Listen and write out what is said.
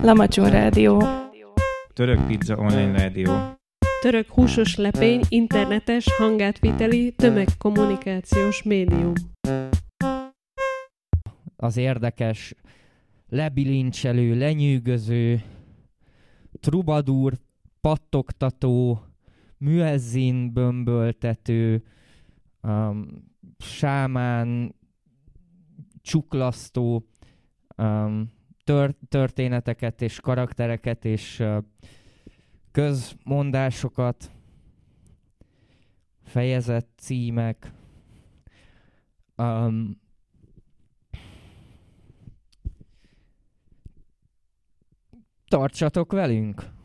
Lamacson Rádió. Török pizza online rádió. Török húsos lepény, internetes, hangátviteli, tömegkommunikációs médium. Az érdekes, lebilincselő, lenyűgöző, trubadúr, pattogtató, müezzin bömböltető, sámán, csuklasztó történeteket és karaktereket és közmondásokat, fejezet címek, tartsatok velünk!